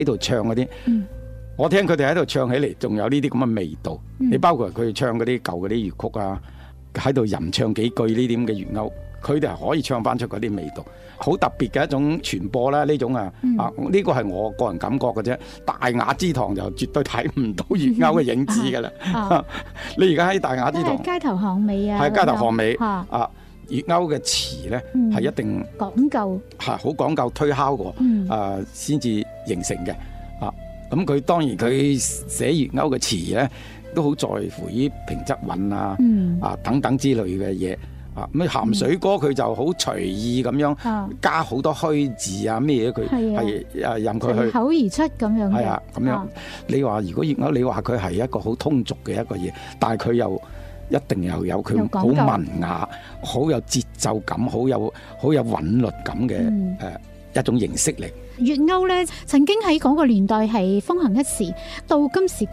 喺度唱嗰啲，我聽佢哋喺度唱起嚟，仲有呢啲咁嘅味道。你包括佢哋唱嗰啲舊嗰啲粵曲啊，喺度吟唱幾句呢啲咁嘅粵謳，佢哋係可以唱翻出嗰啲味道，好特別嘅一種傳播啦。呢種呢個係我個人感覺嘅啫。大雅之堂就絕對睇唔到粵謳嘅影子㗎啦。你而家喺大雅之堂， 街頭巷尾啊， 係街頭巷尾粵謳嘅詞咧係一定講究， 係好講究推敲過先至形成嘅。咁佢當然佢寫粵謳嘅詞咧，都好在乎於平仄韻啊等等之類嘅嘢。咁鹹水歌佢就好隨意咁樣加好多虛字啊咩嘢，佢係任佢去口而出咁樣嘅。 係啊，咁樣你話如果粵謳，你話佢係一個好通俗嘅一個嘢，但係佢又一定又有佢好文雅、好有節奏感、好有韻律感嘅一種形式嚟。 粵謳咧曾經喺嗰個年代係風行一時，到今時